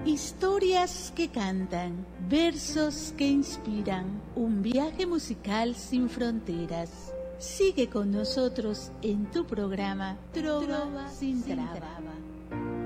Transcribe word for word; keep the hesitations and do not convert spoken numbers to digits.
Historias que cantan, versos que inspiran, un viaje musical sin fronteras. Sigue con nosotros en tu programa Trova, Trova sin Traba.